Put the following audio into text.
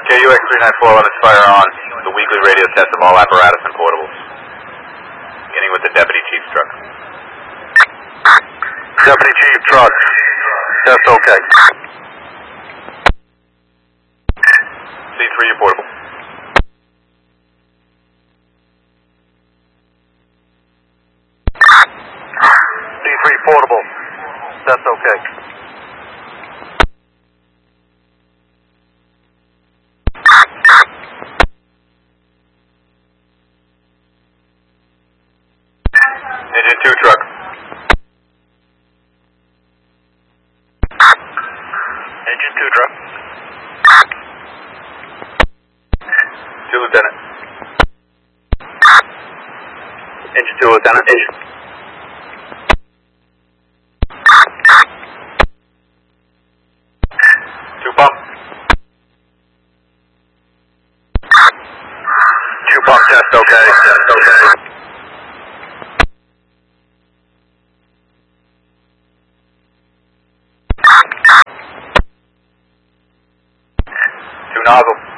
KUX 394 on its fire on the weekly radio test of all apparatus and portables. Beginning with the Deputy Chief's truck. Deputy Chief truck. Test okay. C3, your portable. C3 portable. Test okay. Engine 2 truck. Engine 2 truck. 2 Lieutenant. Engine 2 Lieutenant. Engine. 2 pump. 2 pump test okay. Test okay. 2 nozzle.